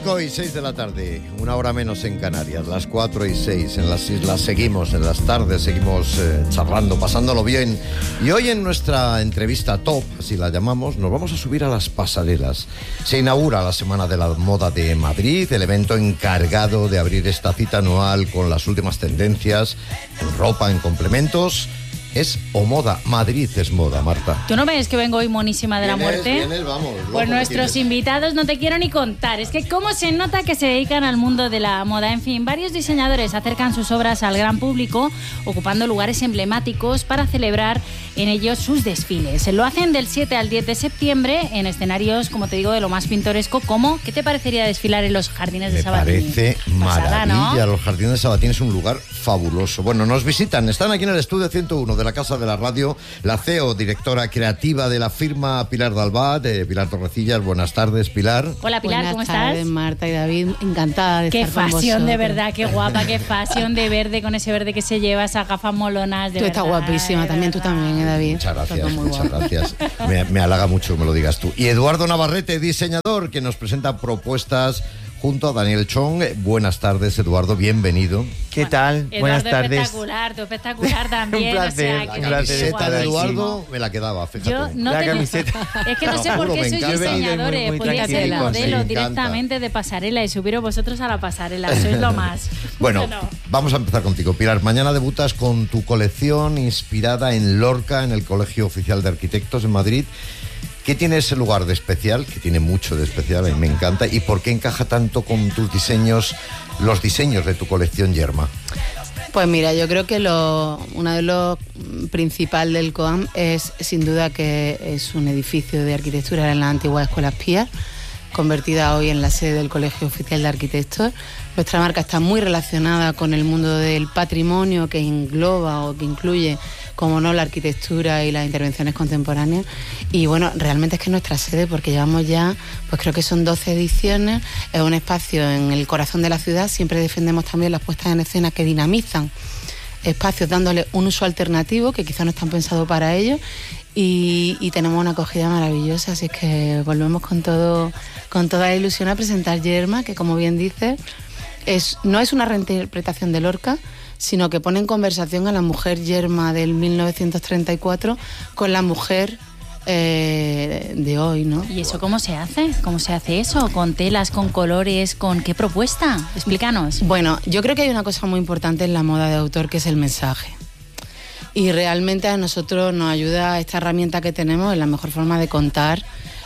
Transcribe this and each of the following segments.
5:06 de la tarde, una hora menos en Canarias, las 4:06 en las islas. Seguimos en las tardes, seguimos charlando, pasándolo bien. Y hoy en nuestra entrevista top, así la llamamos, nos vamos a subir a las pasarelas. Se inaugura la Semana de la Moda de Madrid, el evento encargado de abrir esta cita anual con las últimas tendencias en ropa, en complementos. Es o moda, Madrid es moda, Marta. ¿Tú no ves que vengo hoy monísima de la muerte? Vienes, vamos. Pues nuestros invitados no te quiero ni contar. Es que cómo se nota que se dedican al mundo de la moda. En fin, varios diseñadores acercan sus obras al gran público, ocupando lugares emblemáticos para celebrar en ellos sus desfiles. Lo hacen del 7 al 10 de septiembre en escenarios, como te digo, de lo más pintoresco, como ¿qué te parecería desfilar en los jardines de Sabatini? Me parece maravilla, ¿no? Los jardines de Sabatini es un lugar fabuloso. Bueno, nos visitan, están aquí en el estudio 101 de la Casa de la Radio, la CEO, directora creativa de la firma Pilar Dalbat, Pilar Torrecillas. Buenas tardes, Pilar. Hola, Pilar, ¿cómo estás? Buenas tardes, Marta y David, encantada de estar con vosotros. Qué fashion, de verdad, qué guapa, qué fashion de verde, con ese verde que se lleva, esas gafas molonas, de tú verdad. Tú estás guapísima, también tú también, David. Muchas gracias. Me halaga mucho que me lo digas tú. Y Eduardo Navarrete, diseñador, que nos presenta propuestas junto a Daniel Chong. Buenas tardes, Eduardo, bienvenido. ¿Qué tal? Eduardo, buenas tardes. Espectacular también. Un placer, o sea, La camiseta de Eduardo me la quedaba, fíjate. Yo no la tengo... camiseta. Es que no sé por qué sois diseñadores. muy Podría ser tranquilo, modelo sí, directamente de pasarela y subiros vosotros a la pasarela. Sois lo más. Bueno, vamos a empezar contigo, Pilar. Mañana debutas con tu colección inspirada en Lorca, en el Colegio Oficial de Arquitectos en Madrid. ¿Qué tiene ese lugar de especial? Que tiene mucho de especial, a mí me encanta. ¿Y por qué encaja tanto con tus diseños, los diseños de tu colección Yerma? Pues mira, yo creo que uno de los principales del COAM es sin duda que es un edificio de arquitectura en la antigua Escuela Espía, convertida hoy en la sede del Colegio Oficial de Arquitectos. Nuestra marca está muy relacionada con el mundo del patrimonio, que engloba o que incluye, como no, la arquitectura y las intervenciones contemporáneas. Y bueno, realmente es que es nuestra sede, porque llevamos ya, pues creo que son 12 ediciones, es un espacio en el corazón de la ciudad. Siempre defendemos también las puestas en escena que dinamizan espacios, dándole un uso alternativo que quizás no están pensados para ello. Y tenemos una acogida maravillosa, así que volvemos con toda la ilusión a presentar Yerma, que como bien dices, no es una reinterpretación de Lorca, sino que pone en conversación a la mujer Yerma del 1934 con la mujer de hoy, ¿no? ¿Y eso cómo se hace? ¿Cómo se hace eso? ¿Con telas, con colores, con qué propuesta? Explícanos. Bueno, yo creo que hay una cosa muy importante en la moda de autor, que es el mensaje. Y realmente a nosotros nos ayuda esta herramienta que tenemos, en la mejor forma de contar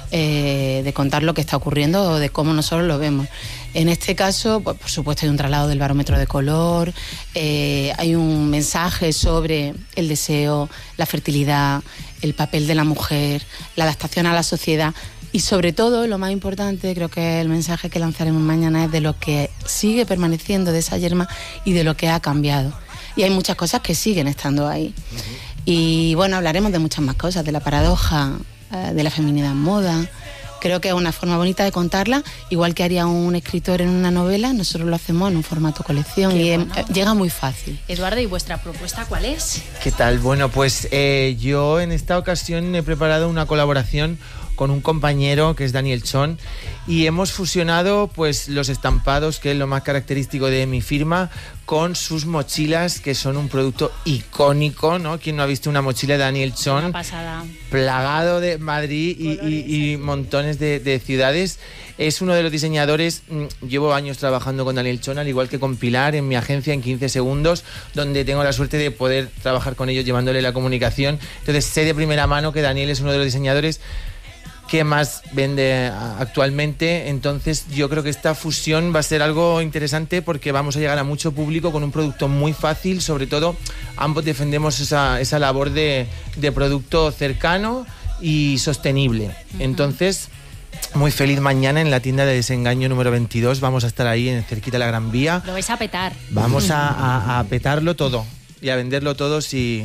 lo que está ocurriendo o de cómo nosotros lo vemos. En este caso, pues, por supuesto, hay un traslado del barómetro de color, hay un mensaje sobre el deseo, la fertilidad, el papel de la mujer, la adaptación a la sociedad. Y sobre todo, lo más importante, creo que el mensaje que lanzaremos mañana es de lo que sigue permaneciendo de esa Yerma y de lo que ha cambiado. Y hay muchas cosas que siguen estando ahí. Y bueno, hablaremos de muchas más cosas, de la paradoja, de la feminidad en moda. Creo que es una forma bonita de contarla, igual que haría un escritor en una novela. Nosotros lo hacemos en un formato colección. Qué y bueno. Llega muy fácil. Eduardo, ¿y vuestra propuesta cuál es? ¿Qué tal? Bueno, pues yo en esta ocasión he preparado una colaboración con un compañero que es Daniel Chong, y hemos fusionado pues los estampados, que es lo más característico de mi firma, con sus mochilas, que son un producto icónico, ¿no? ¿Quién no ha visto una mochila de Daniel Chong? Una pasada. Plagado de Madrid y montones de ciudades. Es uno de los diseñadores. Llevo años trabajando con Daniel Chong, al igual que con Pilar, en mi agencia en 15 segundos, donde tengo la suerte de poder trabajar con ellos llevándole la comunicación. Entonces sé de primera mano que Daniel es uno de los diseñadores que más vende actualmente. Entonces yo creo que esta fusión va a ser algo interesante, porque vamos a llegar a mucho público con un producto muy fácil. Sobre todo ambos defendemos esa labor de producto cercano y sostenible. Entonces, muy feliz mañana en la tienda de Desengaño número 22. Vamos a estar ahí cerquita de la Gran Vía. Lo vais a petar. Vamos a petarlo todo y a venderlo todo si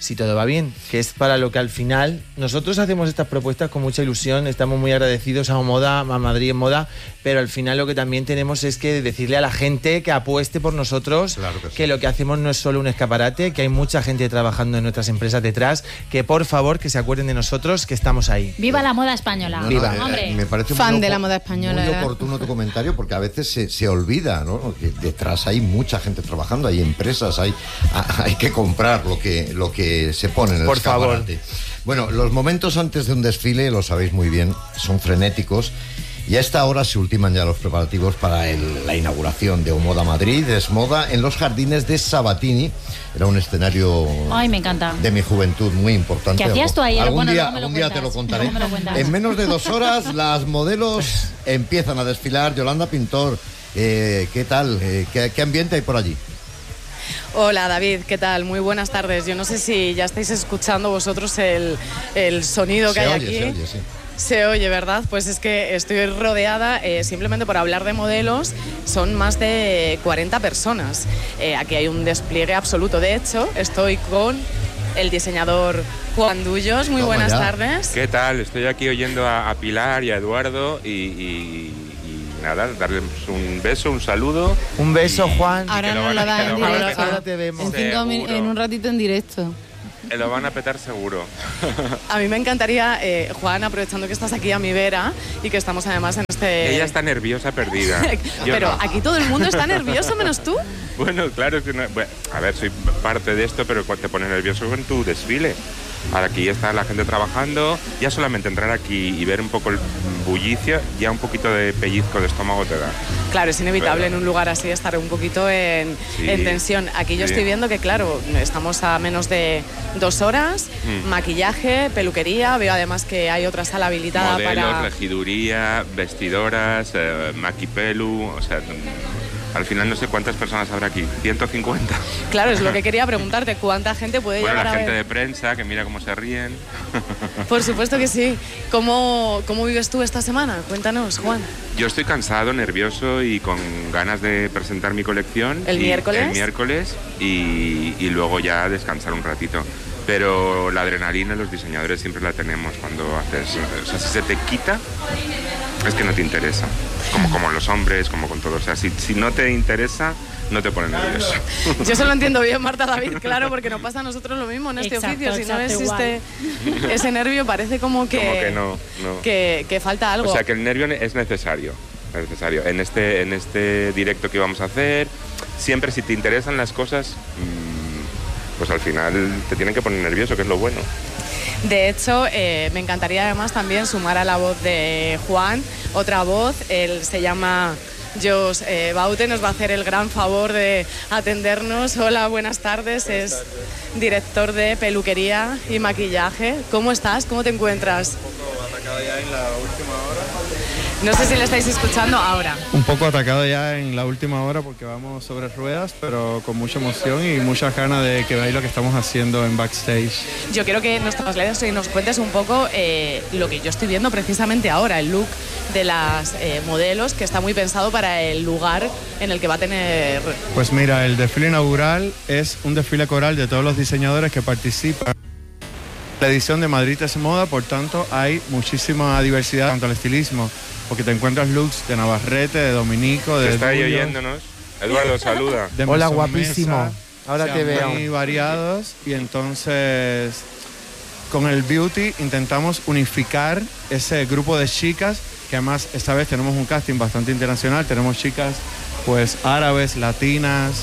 si todo va bien, que es para lo que al final nosotros hacemos estas propuestas con mucha ilusión, estamos muy agradecidos a Moda, a Madrid en Moda, pero al final lo que también tenemos es que decirle a la gente que apueste por nosotros, Claro que sí. lo que hacemos no es solo un escaparate, que hay mucha gente trabajando en nuestras empresas detrás, que por favor que se acuerden de nosotros, que estamos ahí. ¡Viva la moda española! No, Viva. Hombre. Me parece Fan muy de la moda española, muy ¿verdad? oportuno tu comentario, porque a veces se olvida, ¿no? Que detrás hay mucha gente trabajando, hay empresas, hay que comprar lo que se pone en el Por escaparate. Bueno, los momentos antes de un desfile, lo sabéis muy bien, son frenéticos. Y a esta hora se ultiman ya los preparativos para la inauguración de Omoda Madrid, Desmoda, en los jardines de Sabatini. Era un escenario Ay, me encanta. de mi juventud muy importante. ¿Qué hacías tú ahí? Algún Bueno, día, luego me lo algún día te cuentas. lo contaré. Luego me lo cuentas. En menos de 2 horas las modelos empiezan a desfilar. Yolanda Pintor, ¿qué tal? ¿Qué ambiente hay por allí? Hola David, ¿qué tal? Muy buenas tardes. Yo no sé si ya estáis escuchando vosotros el sonido que hay aquí. Se oye, sí. Se oye, ¿verdad? Pues es que estoy rodeada, simplemente por hablar de modelos, son más de 40 personas. Aquí hay un despliegue absoluto. De hecho, estoy con el diseñador Juan Dullos. Muy Toma buenas ya. tardes. ¿Qué tal? Estoy aquí oyendo a Pilar y a Eduardo y nada, darles un beso, un saludo. Un beso, Y- Juan. y Ahora que no van lo a- da que en lo van a directo. petar. Ahora te vemos. En un ratito en directo. Lo van a petar seguro. A mí me encantaría, Juan, aprovechando que estás aquí a mi vera y que estamos además en este... Ella está nerviosa, perdida. Yo Pero no. aquí todo el mundo está nervioso, menos tú. Bueno, claro, es que no- bueno, a ver, soy parte de esto, pero te pone nervioso con tu desfile. Ahora aquí está la gente trabajando, ya solamente entrar aquí y ver un poco el bullicio, ya un poquito de pellizco de estómago te da. Claro, es inevitable Claro. en un lugar así estar un poquito en Sí, tensión. Aquí yo sí. estoy viendo que, claro, estamos a menos de 2 horas, maquillaje, peluquería, veo además que hay otra sala habilitada Modelos, para... regiduría, vestidoras, maquipelu, o sea, al final no sé cuántas personas habrá aquí, 150. Claro, es lo que quería preguntarte, ¿cuánta gente puede Bueno, llegar la a gente ver? de prensa, que mira cómo se ríen. Por supuesto que sí. ¿Cómo vives tú esta semana? Cuéntanos, Juan. Yo estoy cansado, nervioso y con ganas de presentar mi colección. ¿El miércoles? El miércoles y luego ya descansar un ratito. Pero la adrenalina los diseñadores siempre la tenemos cuando haces... O sea, si se te quita, es que no te interesa. Como los hombres, como con todo. O sea, si no te interesa, no te pone nervioso. Yo se lo entiendo bien, Marta David, claro, porque nos pasa a nosotros lo mismo en este Exacto, oficio. Si no exacto, existe ese nervio, parece como que... Como que no. Que falta algo. O sea, que el nervio es necesario. Es necesario. En este directo que vamos a hacer, siempre si te interesan las cosas, pues al final te tienen que poner nervioso, que es lo bueno. De hecho, me encantaría además también sumar a la voz de Juan otra voz. Él se llama Jos Baute, nos va a hacer el gran favor de atendernos. Hola, buenas tardes. Es director de peluquería y maquillaje. ¿Cómo estás? ¿Cómo te encuentras? Un poco atacado ya en la última hora. No sé si le estáis escuchando ahora. Un poco atacado ya en la última hora porque vamos sobre ruedas, pero con mucha emoción y muchas ganas de que veáis lo que estamos haciendo en backstage. Yo quiero que nos traslades y nos cuentes un poco lo que yo estoy viendo precisamente ahora, el look de las modelos, que está muy pensado para el lugar en el que va a tener... Pues mira, el desfile inaugural es un desfile coral de todos los diseñadores que participan en la edición de Madrid Desmoda, por tanto hay muchísima diversidad tanto al estilismo, porque te encuentras looks de Navarrete, de Dominico, de ¿Está ahí Dullo, oyéndonos? Eduardo, saluda. de Hola, mesomesa, guapísimo. Ahora o sea, te veo. muy variados y entonces con el beauty intentamos unificar ese grupo de chicas que además esta vez tenemos un casting bastante internacional, tenemos chicas pues árabes, latinas,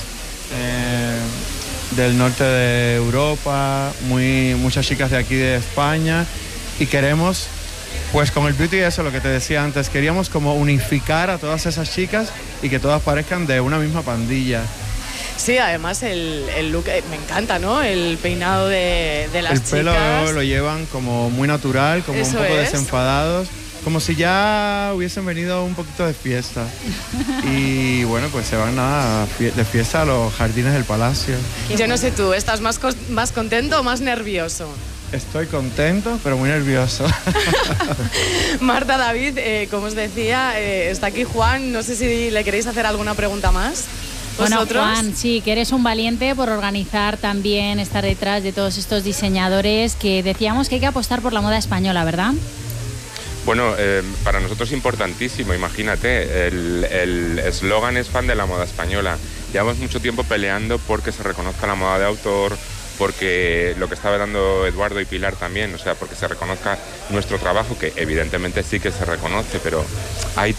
del norte de Europa, muchas chicas de aquí de España y queremos pues con el beauty eso, lo que te decía antes, queríamos como unificar a todas esas chicas y que todas parezcan de una misma pandilla. Sí, además el look me encanta, ¿no? El peinado de las El pelo chicas. lo llevan como muy natural, como Eso un poco es. desenfadados, como si ya hubiesen venido un poquito de fiesta. Y bueno, pues se van de fiesta a los jardines del palacio. Yo no sé tú, ¿estás más contento o más nervioso? Estoy contento, pero muy nervioso. Marta David, como os decía, está aquí Juan. No sé si le queréis hacer alguna pregunta más. Bueno, ¿Vosotros? Juan, sí, que eres un valiente por organizar también, estar detrás de todos estos diseñadores, que decíamos que hay que apostar por la moda española, ¿verdad? Bueno, para nosotros es importantísimo, imagínate, el eslogan es fan de la moda española. Llevamos mucho tiempo peleando porque se reconozca la moda de autor, porque lo que estaba dando Eduardo y Pilar también, o sea, porque se reconozca nuestro trabajo, que evidentemente sí que se reconoce, pero hay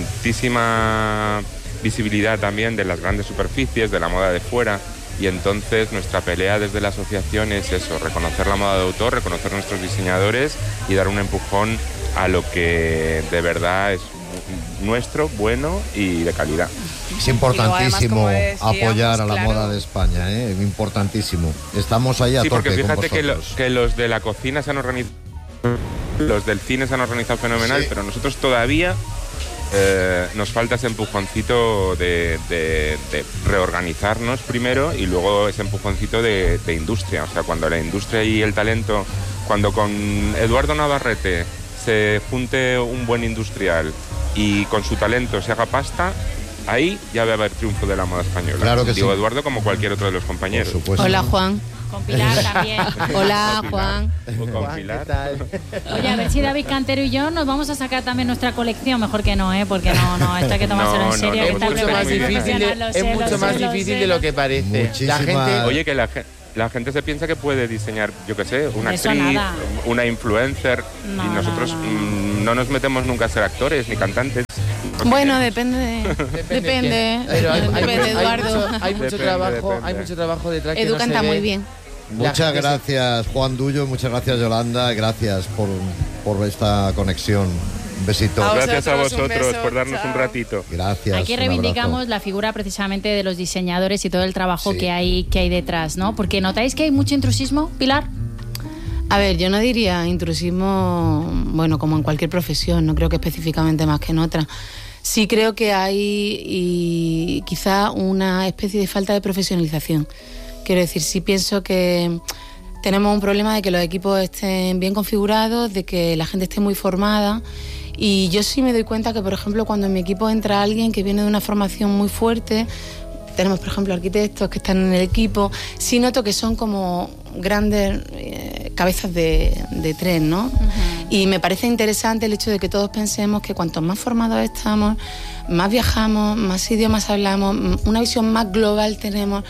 tantísima visibilidad también de las grandes superficies, de la moda de fuera, y entonces nuestra pelea desde la asociación es eso, reconocer la moda de autor, reconocer nuestros diseñadores y dar un empujón a lo que de verdad es nuestro, bueno y de calidad. Es importantísimo Y luego, además, como decíamos, apoyar a la claro, moda de España, importantísimo. Estamos ahí a Sí, tope porque con fíjate vosotros. que los de la cocina se han organizado, los del cine se han organizado fenomenal, Sí. pero nosotros todavía nos falta ese empujoncito de reorganizarnos primero y luego ese empujoncito de industria. O sea, cuando la industria y el talento, cuando con Eduardo Navarrete se junte un buen industrial y con su talento se haga pasta, ahí ya va a haber triunfo de la moda española. Claro que Digo sí. Eduardo como cualquier otro de los Por compañeros. supuesto. Hola, Juan. Con Pilar también. Hola, Juan. O con Juan, Pilar. ¿qué tal? Oye, a ver si David Cantero y yo nos vamos a sacar también nuestra colección. Mejor que no, porque no, esto hay que tomárselo No, en serio. no, que no, está es mucho preparado más y difícil profesional, lo sé, es mucho lo más sé, lo difícil sé. de lo que parece. Muchísima- La gente, Oye, que la gente se piensa que puede diseñar, yo qué sé, una Eso actriz, nada. una influencer, No, y nosotros no. no nos metemos nunca a ser actores ni cantantes. Bueno, depende. Depende. Pero Depende, Eduardo. hay mucho Depende, trabajo, depende. hay mucho trabajo detrás que Edu no se canta ve. muy bien. Muchas La gente se- gracias, Juan Dullo, muchas gracias, Yolanda, gracias por esta conexión. Un besito. A Gracias a vosotros, un vosotros beso, por darnos un chao. ratito. Gracias. Aquí un reivindicamos abrazo. la figura precisamente de los diseñadores y todo el trabajo Sí. que hay detrás, ¿no? Porque ¿notáis que hay mucho intrusismo, Pilar? A ver, yo no diría intrusismo, bueno, como en cualquier profesión, no creo que específicamente más que en otra. Sí creo que hay y quizá una especie de falta de profesionalización. Quiero decir, sí pienso que tenemos un problema de que los equipos estén bien configurados, de que la gente esté muy formada. Y yo sí me doy cuenta que, por ejemplo, cuando en mi equipo entra alguien que viene de una formación muy fuerte, tenemos, por ejemplo, arquitectos que están en el equipo, sí noto que son como grandes cabezas de tren, ¿no? Y me parece interesante el hecho de que todos pensemos que cuanto más formados estamos, más viajamos, más idiomas hablamos, una visión más global tenemos,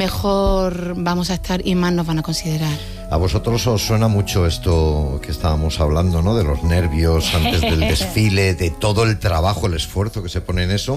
mejor vamos a estar y más nos van a considerar. A vosotros os suena mucho esto que estábamos hablando, ¿no? De los nervios antes del desfile, de todo el trabajo, el esfuerzo que se pone en eso.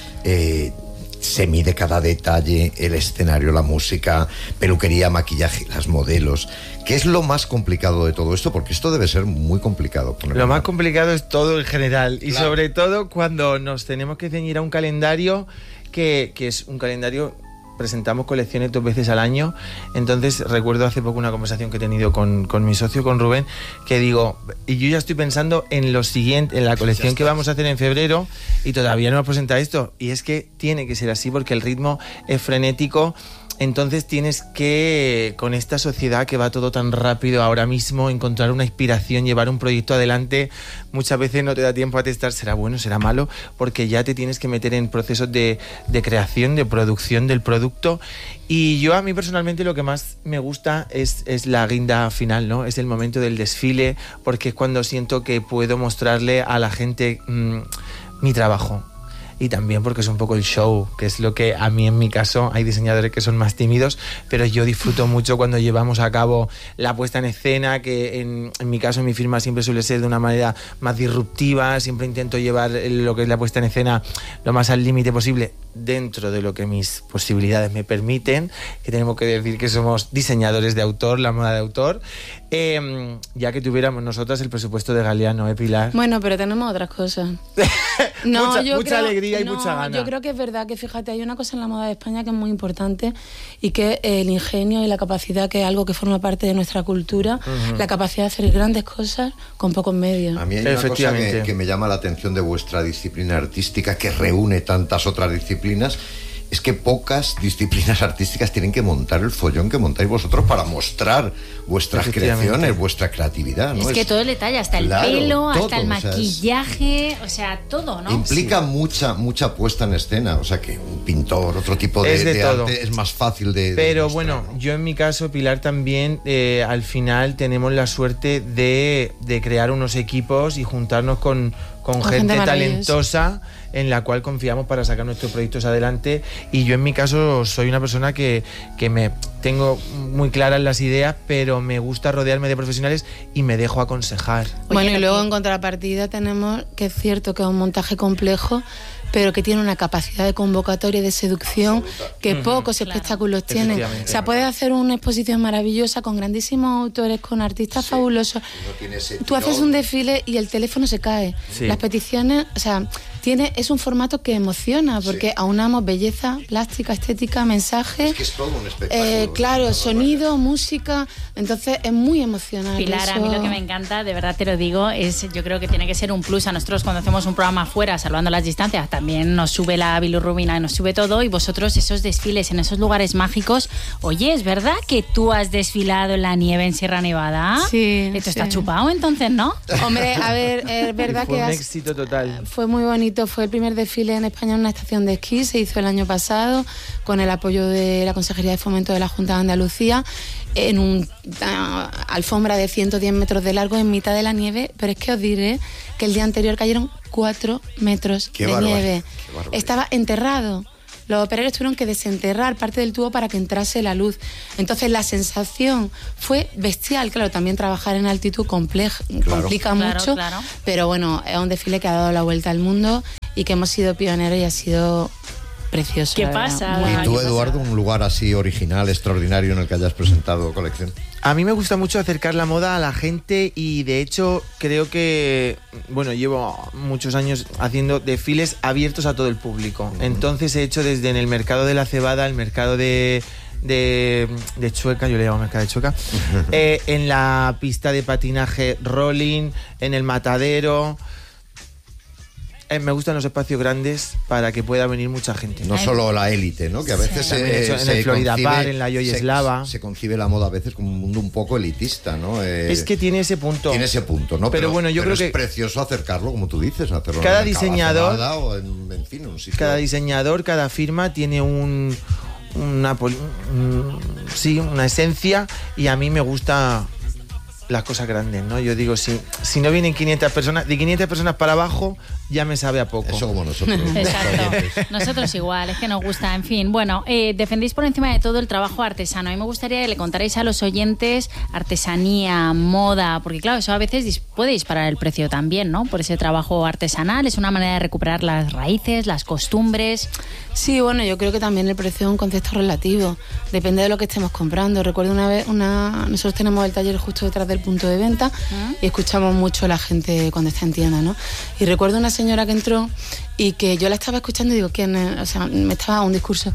Se mide cada detalle, el escenario, la música, peluquería, maquillaje, las modelos. ¿Qué es lo más complicado de todo esto? Porque esto debe ser muy complicado. Lo más complicado es todo en general y Claro. sobre todo cuando nos tenemos que ceñir a un calendario que es un calendario. Presentamos colecciones 2 veces al año. Entonces recuerdo hace poco una conversación que he tenido con mi socio, con Rubén, que digo, y yo ya estoy pensando en lo siguiente, en la colección que vamos a hacer en febrero y todavía no hemos presentado esto. Y es que tiene que ser así porque el ritmo es frenético. Entonces tienes que, con esta sociedad que va todo tan rápido ahora mismo, encontrar una inspiración, llevar un proyecto adelante. Muchas veces no te da tiempo a testar, será bueno, será malo, porque ya te tienes que meter en procesos de creación, de producción del producto. Y yo a mí personalmente lo que más me gusta es la guinda final, ¿no? Es el momento del desfile, porque es cuando siento que puedo mostrarle a la gente mi trabajo. Y también porque es un poco el show, que es lo que a mí en mi caso, hay diseñadores que son más tímidos, pero yo disfruto mucho cuando llevamos a cabo la puesta en escena, que en mi caso, en mi firma siempre suele ser de una manera más disruptiva, siempre intento llevar lo que es la puesta en escena lo más al límite posible, dentro de lo que mis posibilidades me permiten, que tenemos que decir que somos diseñadores de autor, la moda de autor, ya que tuviéramos nosotras el presupuesto de Galeano, Pilar. Bueno, pero tenemos otras cosas. Mucha alegría y mucha gana. Yo creo que es verdad que, fíjate, hay una cosa en la moda de España que es muy importante y que es el ingenio y la capacidad, que es algo que forma parte de nuestra cultura, la capacidad de hacer grandes cosas con pocos medios. A mí hay una cosa Efectivamente. que me llama la atención de vuestra disciplina artística, que reúne tantas otras disciplinas, es que pocas disciplinas artísticas tienen que montar el follón que montáis vosotros para mostrar vuestras creaciones, vuestra creatividad, ¿no? Es que todo el detalle, hasta el pelo, todo, hasta el maquillaje, o sea, todo, ¿no? Implica mucha puesta en escena, o sea que un pintor, otro tipo de arte es más fácil de Pero mostrar, bueno, ¿no? yo en mi caso, Pilar, también al final tenemos la suerte de crear unos equipos y juntarnos con gente talentosa en la cual confiamos para sacar nuestros proyectos adelante. Y yo en mi caso soy una persona que me tengo muy claras las ideas, pero me gusta rodearme de profesionales y me dejo aconsejar. Bueno, y luego en contrapartida tenemos que es cierto que es un montaje complejo, pero que tiene una capacidad de convocatoria y de seducción que pocos espectáculos tienen. O sea, puedes hacer una exposición maravillosa con grandísimos autores, con artistas fabulosos. Tú haces un desfile y el teléfono se cae. Sí. Las peticiones, o sea, es un formato que emociona, porque aunamos belleza, plástica, estética, mensaje. Es que es todo un espectáculo. Claro, sonido, música, entonces es muy emocional. Pilar, a mí lo que me encanta, de verdad te lo digo, yo creo que tiene que ser un plus. A nosotros cuando hacemos un programa afuera, salvando las distancias, también nos sube la bilirrubina, nos sube todo, y vosotros esos desfiles en esos lugares mágicos. Oye, ¿es verdad que tú has desfilado en la nieve en Sierra Nevada? Sí. Esto está chupado entonces, ¿no? Hombre, a ver, es verdad fue que un éxito total. Fue muy bonito, fue el primer desfile en España en una estación de esquí, se hizo el año pasado con el apoyo de la Consejería de Fomento de la Junta de Andalucía, en una alfombra de 110 metros de largo en mitad de la nieve, pero es que os diré que el día anterior cayeron 4 metros de nieve. Estaba enterrado. Los operarios tuvieron que desenterrar parte del tubo para que entrase la luz. Entonces la sensación fue bestial. Claro, también trabajar en altitud complica mucho, pero bueno, es un desfile que ha dado la vuelta al mundo y que hemos sido pioneros y ha sido precioso. ¿Qué pasa? ¿Y tú, Eduardo, un lugar así original, extraordinario en el que hayas presentado colección? A mí me gusta mucho acercar la moda a la gente y de hecho creo que, bueno, llevo muchos años haciendo desfiles abiertos a todo el público. Entonces he hecho desde en el mercado de la cebada, el mercado de Chueca, yo le llamo mercado de Chueca, en la pista de patinaje rolling, en el matadero. Me gustan los espacios grandes para que pueda venir mucha gente. No solo la élite, ¿no? Que a veces en el Florida Park, en la Yoyeslava. Se concibe la moda a veces como un mundo un poco elitista, ¿no? Es que tiene ese punto. Tiene ese punto, ¿no? Pero bueno, yo creo que es precioso acercarlo, como tú dices, hacerlo cada en diseñador, o en fin, un sitio. Cada diseñador, cada firma tiene una esencia, y a mí me gusta las cosas grandes, ¿no? Yo digo, si no vienen 500 personas, de 500 personas para abajo ya me sabe a poco. Eso como nosotros. Exacto. Nosotros igual, es que nos gusta. En fin, bueno, defendéis por encima de todo el trabajo artesano. A mí me gustaría que le contarais a los oyentes artesanía, moda, porque claro, eso a veces puede disparar el precio también, ¿no? Por ese trabajo artesanal, es una manera de recuperar las raíces, las costumbres. Sí, bueno, yo creo que también el precio es un concepto relativo, depende de lo que estemos comprando. Recuerdo una vez, nosotros tenemos el taller justo detrás del punto de venta y escuchamos mucho a la gente cuando está en tienda, ¿no? Y recuerdo una señora que entró y que yo la estaba escuchando y digo, ¿quién es? O sea, me estaba un discurso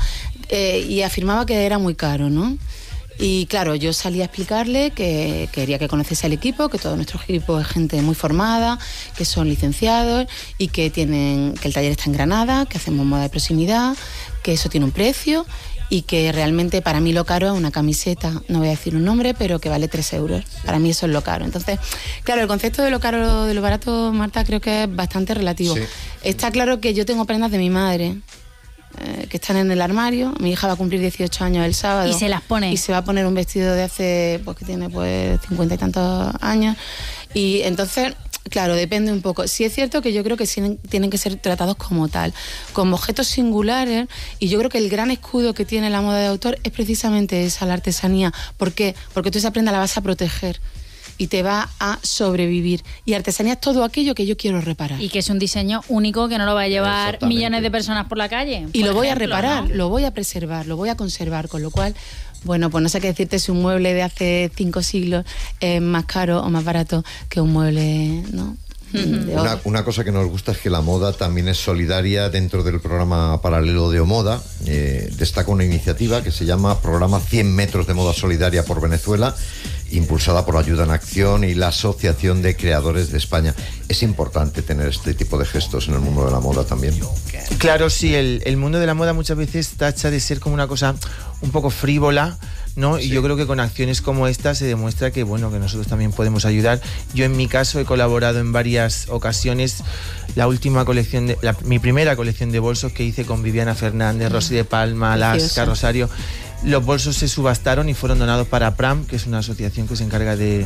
y afirmaba que era muy caro, ¿no? Y claro, yo salí a explicarle que quería que conociese el equipo, que todo nuestro equipo es gente muy formada, que son licenciados y que el taller está en Granada, que hacemos moda de proximidad, que eso tiene un precio y que realmente para mí lo caro es una camiseta, no voy a decir un nombre, pero que vale 3 euros. Para mí eso es lo caro. Entonces, claro, el concepto de lo caro, de lo barato, Marta, creo que es bastante relativo. Sí. Está claro que yo tengo prendas de mi madre, que están en el armario. Mi hija va a cumplir 18 años el sábado. Y se las pone. Y se va a poner un vestido de hace, pues que tiene 50 y tantos años. Y entonces, claro, depende un poco. Sí es cierto que yo creo que tienen que ser tratados como tal, como objetos singulares, y yo creo que el gran escudo que tiene la moda de autor es precisamente esa, la artesanía. ¿Por qué? Porque tú esa prenda la vas a proteger y te va a sobrevivir. Y artesanía es todo aquello que yo quiero reparar. Y que es un diseño único que no lo va a llevar millones de personas por la calle. Y lo voy a reparar, ¿no? Lo voy a preservar, lo voy a conservar, con lo cual, bueno, pues no sé qué decirte si un mueble de hace 5 siglos es más caro o más barato que un mueble, ¿no? Una cosa que nos gusta es que la moda también es solidaria. Dentro del programa paralelo de Omoda destaca una iniciativa que se llama Programa 100 metros de moda solidaria por Venezuela, impulsada por Ayuda en Acción y la Asociación de Creadores de España. Es importante tener este tipo de gestos en el mundo de la moda también. Claro, sí, el mundo de la moda muchas veces tacha de ser como una cosa un poco frívola, ¿no? Sí. Y yo creo que con acciones como esta se demuestra que, bueno, que nosotros también podemos ayudar. Yo en mi caso he colaborado en varias ocasiones. La última colección, mi primera colección de bolsos que hice con Viviana Fernández, Rosy de Palma, Alaska, Rosario. Los bolsos se subastaron y fueron donados para PRAM, que es una asociación que se encarga de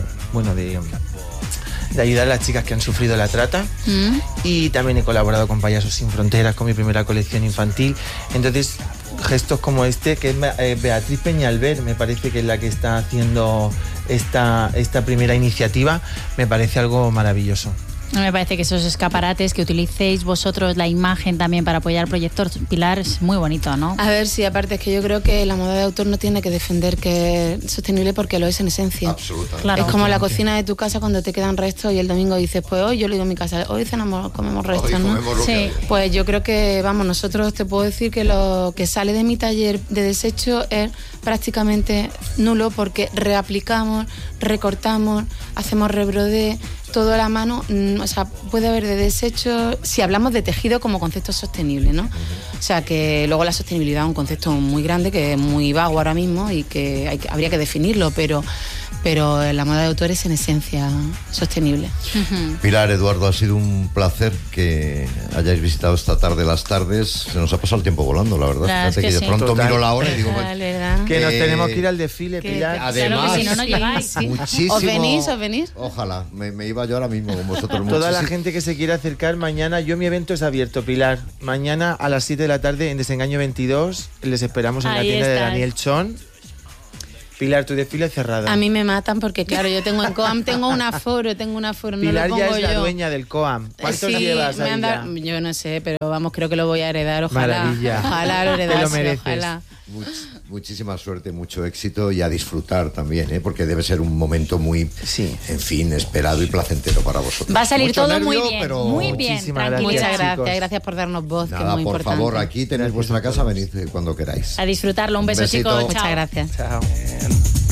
ayudar a las chicas que han sufrido la trata. Y también he colaborado con Payasos Sin Fronteras, con mi primera colección infantil. Entonces, gestos como este, que es Beatriz Peñalver, me parece que es la que está haciendo esta primera iniciativa, me parece algo maravilloso. Me parece que esos escaparates que utilicéis vosotros, la imagen también para apoyar Proyector Pilar, es muy bonito, ¿no? A ver, sí, aparte es que yo creo que la moda de autor no tiene que defender que es sostenible porque lo es en esencia. Absolutamente. Claro. Es como la cocina de tu casa cuando te quedan restos y el domingo dices, pues hoy yo le digo a mi casa, hoy comemos restos, hoy comemos, ¿no? Sí. Pues yo creo que, vamos, nosotros te puedo decir que lo que sale de mi taller de desecho es prácticamente nulo porque reaplicamos, recortamos, hacemos rebrodé, todo a la mano, o sea, puede haber de desecho, si hablamos de tejido como concepto sostenible, ¿no? O sea, que luego la sostenibilidad es un concepto muy grande, que es muy vago ahora mismo y que habría que definirlo, pero la moda de autor es en esencia sostenible. Pilar, Eduardo, ha sido un placer que hayáis visitado esta tarde las tardes. Se nos ha pasado el tiempo volando, la verdad. Fíjate que de pronto miro la hora y digo... que nos tenemos que ir al desfile, Pilar. Además, claro que si no, no llegáis. Sí. Muchísimo... ¿Os venís? Ojalá, me iba yo ahora mismo con vosotros. Toda la gente que se quiera acercar mañana, mi evento es abierto, Pilar. Mañana a las 7 de la tarde en Desengaño 22 les esperamos en la tienda de Daniel Chon. Pilar, tu desfile cerrado. A mí me matan porque, claro, yo tengo en COAM, tengo un aforo, Pilar no lo pongo ya es la yo. dueña del COAM. ¿Cuántos llevas ahí ya? Yo no sé, pero vamos, creo que lo voy a heredar, ojalá. Maravilla. Ojalá lo heredase, te lo mereces. Ojalá. Muchísima suerte, mucho éxito y a disfrutar también, porque debe ser un momento muy, en fin, esperado y placentero para vosotros. Va a salir mucho todo nervio, muy bien, pero... muy bien. Muchas gracias por darnos voz, Nada, que es muy por importante. favor, aquí tenéis vuestra casa, venid cuando queráis. A disfrutar. Un beso, besito. chicos. Muchas Chao. gracias. Chao.